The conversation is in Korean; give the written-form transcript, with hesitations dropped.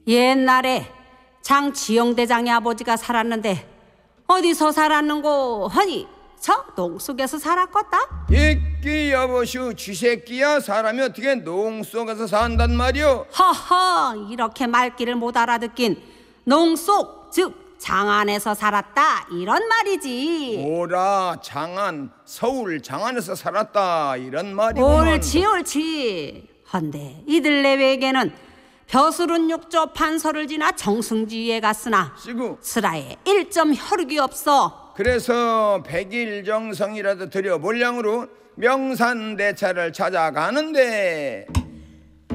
옛날에 장지영대장의 아버지가 살았는데 어디서 살았는고 하니 저 농속에서 살았겄다. 이끼 여보슈 쥐새끼야, 사람이 어떻게 농 속에서 산단 말이오? 허허, 이렇게 말귀를 못 알아듣긴 농속 즉 장안에서 살았다 이런 말이지. 뭐라, 장안, 서울 장안에서 살았다 이런 말이구만. 옳지. 헌데 이들 내외에게는 벼슬은 육조 판서를 지나 정승지위에 갔으나 시구, 스라에 1점 혈육이 없어. 그래서 백일정성이라도 들여볼량으로 명산대차를 찾아가는데